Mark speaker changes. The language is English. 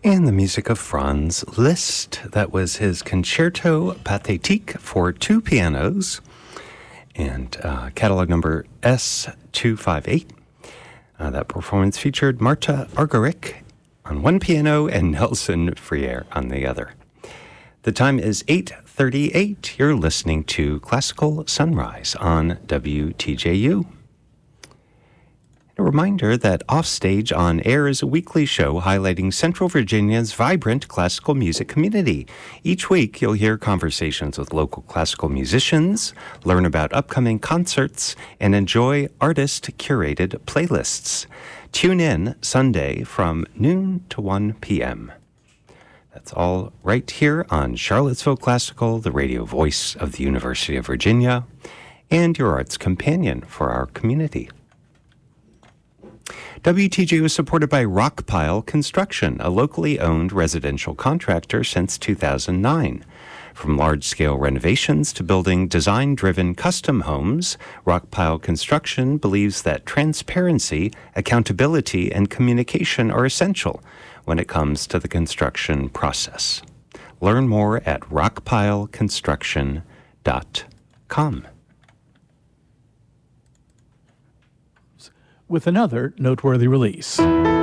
Speaker 1: And the music of Franz Liszt. That was his Concerto Pathétique for two pianos and catalog number S258. That performance featured Marta Argerich on one piano and Nelson Friere on the other. The time is 8:38. You're listening to Classical Sunrise on WTJU. A reminder that Offstage on Air is a weekly show highlighting Central Virginia's vibrant classical music community. Each week, you'll hear conversations with local classical musicians, learn about upcoming concerts, and enjoy artist-curated playlists. Tune in Sunday from noon to 1 p.m. That's all right here on Charlottesville Classical, the radio voice of the University of Virginia, and your arts companion for our community. WTJU is supported by Rockpile Construction, a locally owned residential contractor since 2009. From large-scale renovations to building design-driven custom homes, Rockpile Construction believes that transparency, accountability, and communication are essential when it comes to the construction process. Learn more at rockpileconstruction.com.
Speaker 2: With another noteworthy release.